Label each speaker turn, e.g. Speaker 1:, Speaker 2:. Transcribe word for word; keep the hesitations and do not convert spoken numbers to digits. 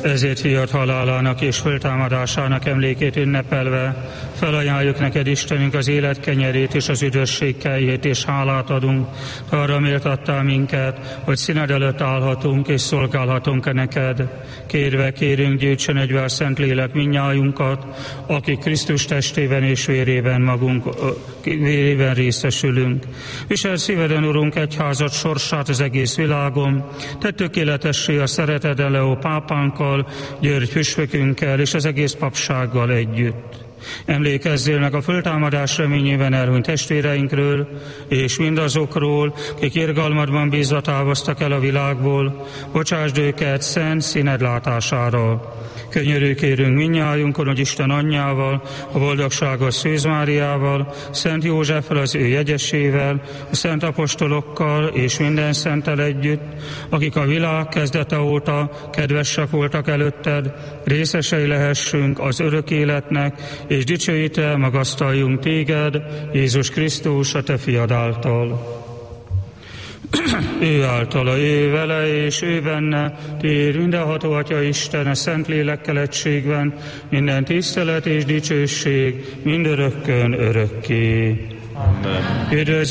Speaker 1: Ezért fiat halálának és föltámadásának emlékét ünnepelve felajánljuk neked, Istenünk, az élet kenyerét és az üdvösség kejét, és hálát adunk. Arra méltattál minket, hogy színed előtt állhatunk és szolgálhatunk neked. Kérve, kérünk, gyűjtsön egybe a Szentlélek mindnyájunkat, akik Krisztus testében és vérében magunk, vérében részesülünk. Viseld szíveden, Urunk, egyházad sorsát az egész világon. Tedd tökéletessé a szereted Leó pápánkkal, György püspökünkkel és az egész papsággal együtt. Emlékezzél meg a föltámadás reményében elhunyt testvéreinkről, és mindazokról, kik irgalmadban bízva távoztak el a világból, bocsásd őket szent színed látására. Könyörű kérünk mindnyájunkon, hogy Isten anyjával, a boldogságos Szűz Máriával, Szent Józseffel, az ő jegyesével, a szent apostolokkal és minden szenttel együtt, akik a világ kezdete óta kedvesek voltak előtted, részesei lehessünk az örök életnek, és dicsőítve magasztaljunk téged, Jézus Krisztus, a te fiad által. Ő általa, ő vele és ő benne, tér mindenható Atya Isten, a Szent Lélekkel egységben, minden tisztelet és dicsőség mindörökkön örökké. Amen. Üdvözl